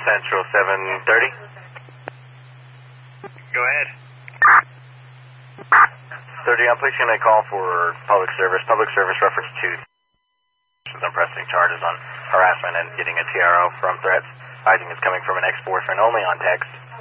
Central 730. Go ahead. 30, I'm placing a call for public service. Public service reference to I'm pressing charges on harassment and getting a TRO from threats. Advising it's coming from an ex-boyfriend only on text.